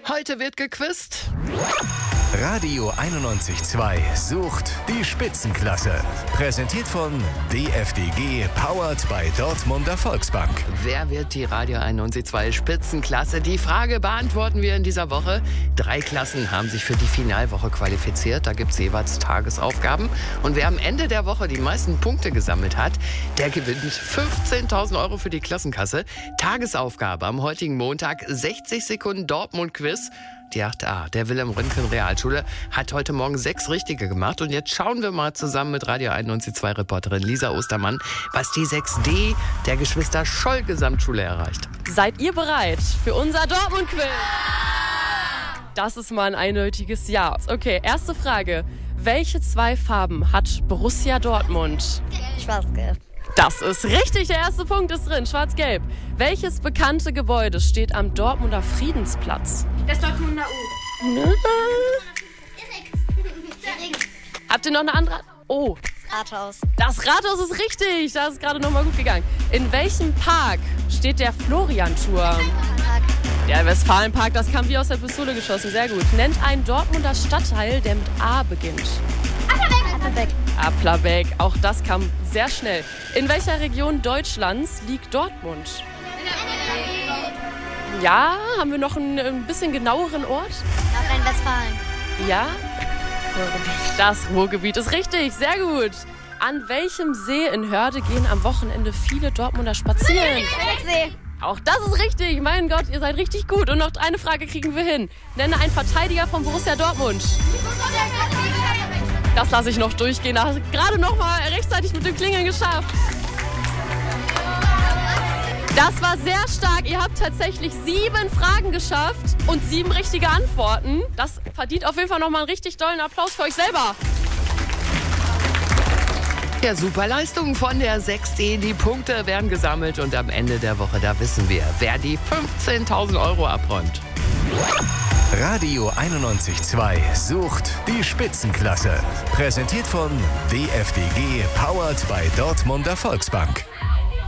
Heute wird gequizt. Radio 91.2 sucht die Spitzenklasse. Präsentiert von DFDG, powered by Dortmunder Volksbank. Wer wird die Radio 91.2 Spitzenklasse? Die Frage beantworten wir in dieser Woche. 3 Klassen haben sich für die Finalwoche qualifiziert. Da gibt es jeweils Tagesaufgaben. Und wer am Ende der Woche die meisten Punkte gesammelt hat, der gewinnt 15.000 Euro für die Klassenkasse. Tagesaufgabe am heutigen Montag, 60 Sekunden Dortmund-Quiz. Die 8a der Wilhelm-Röntgen-Realschule hat heute Morgen 6 Richtige gemacht. Und jetzt schauen wir mal zusammen mit Radio 91.2-Reporterin Lisa Ostermann, was die 6D der Geschwister Scholl Gesamtschule erreicht. Seid ihr bereit für unser Dortmund-Quiz? Das ist mal ein eindeutiges Ja. Okay, erste Frage. Welche 2 Farben hat Borussia Dortmund? Schwarz-Gelb. Das ist richtig, der erste Punkt ist drin, schwarz-gelb. Welches bekannte Gebäude steht am Dortmunder Friedensplatz? Das Dortmunder U. Habt ihr noch eine andere? Oh, Rathaus. das Rathaus ist richtig, das ist gerade noch mal gut gegangen. In welchem Park steht der Florianturm? Der Westfalenpark, das kam wie aus der Pistole geschossen, sehr gut. Nennt einen Dortmunder Stadtteil, der mit A beginnt. Appelbeck. Applerbeck, auch das kam sehr schnell. In welcher Region Deutschlands liegt Dortmund? Ja, haben wir noch einen bisschen genaueren Ort? Nordrhein-Westfalen. Ja? Das Ruhrgebiet ist richtig, sehr gut. An welchem See in Hörde gehen am Wochenende viele Dortmunder spazieren? See. Auch das ist richtig, mein Gott, ihr seid richtig gut. Und noch eine Frage kriegen wir hin. Nenne einen Verteidiger von Borussia Dortmund. Das lasse ich noch durchgehen. Da hast du gerade noch mal rechtzeitig mit dem Klingeln geschafft. Das war sehr stark. Ihr habt tatsächlich 7 Fragen geschafft und 7 richtige Antworten. Das verdient auf jeden Fall noch mal einen richtig dollen Applaus für euch selber. Ja, super Leistung von der 6D. Die Punkte werden gesammelt und am Ende der Woche, da wissen wir, wer die 15.000 Euro abräumt. Radio 91.2 sucht die Spitzenklasse. Präsentiert von DFDG, powered by Dortmunder Volksbank.